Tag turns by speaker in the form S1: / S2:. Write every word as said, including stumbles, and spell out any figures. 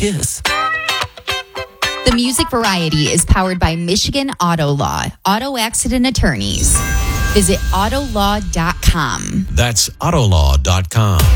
S1: Kiss.
S2: The Music Variety is powered by Michigan Auto Law, auto accident attorneys. Visit auto law dot com.
S1: That's autolaw dot com.